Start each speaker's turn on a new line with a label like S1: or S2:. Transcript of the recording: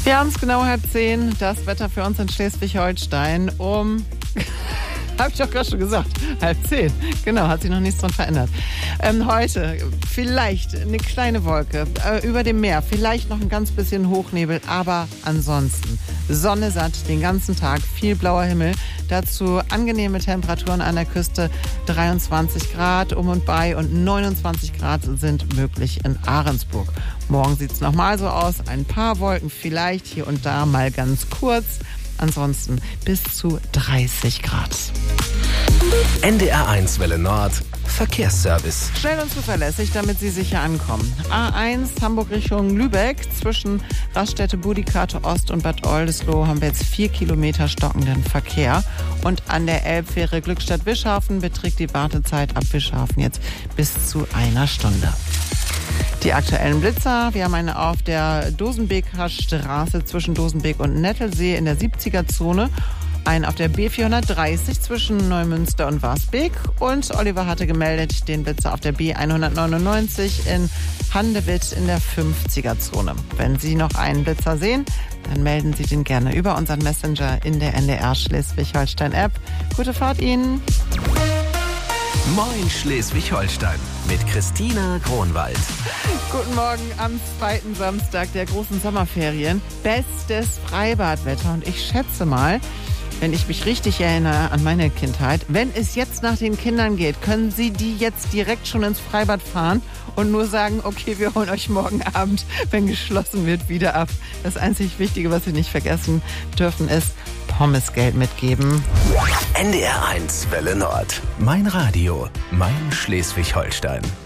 S1: Wir haben es genau 9:30. Das Wetter für uns in Schleswig-Holstein um... Habe ich doch gerade schon gesagt. 9:30. Genau, hat sich noch nichts dran verändert. Heute vielleicht eine kleine Wolke über dem Meer. Vielleicht noch ein ganz bisschen Hochnebel. Aber ansonsten Sonne satt den ganzen Tag. Viel blauer Himmel. Dazu angenehme Temperaturen an der Küste. 23 Grad um und bei und 29 Grad sind möglich in Ahrensburg. Morgen sieht es nochmal so aus. Ein paar Wolken vielleicht hier und da mal ganz kurz. Ansonsten bis zu 30 Grad.
S2: NDR1 Welle Nord. Verkehrsservice.
S1: Schnell und zuverlässig, damit Sie sicher ankommen. A1 Hamburg Richtung Lübeck. Zwischen Raststätte Budikate Ost und Bad Oldesloe haben wir jetzt 4 Kilometer stockenden Verkehr. Und an der Elbfähre Glückstadt-Wischhafen beträgt die Wartezeit ab Wischhafen jetzt bis zu 1 Stunde. Die aktuellen Blitzer, wir haben eine auf der Dosenbeker Straße zwischen Dosenbeek und Nettelsee in der 70er-Zone, einen auf der B430 zwischen Neumünster und Warsbeek und Oliver hatte gemeldet den Blitzer auf der B199 in Handewitt in der 50er-Zone. Wenn Sie noch einen Blitzer sehen, dann melden Sie den gerne über unseren Messenger in der NDR Schleswig-Holstein-App. Gute Fahrt Ihnen!
S2: Moin Schleswig-Holstein mit Christina Kronwald.
S1: Guten Morgen am zweiten Samstag der großen Sommerferien. Bestes Freibadwetter und ich schätze mal, wenn ich mich richtig erinnere an meine Kindheit, wenn es jetzt nach den Kindern geht, können Sie die jetzt direkt schon ins Freibad fahren und nur sagen, okay, wir holen euch morgen Abend, wenn geschlossen wird, wieder ab. Das einzig Wichtige, was Sie nicht vergessen dürfen, ist Pommesgeld mitgeben.
S2: NDR1 Welle Nord. Mein Radio, mein Schleswig-Holstein.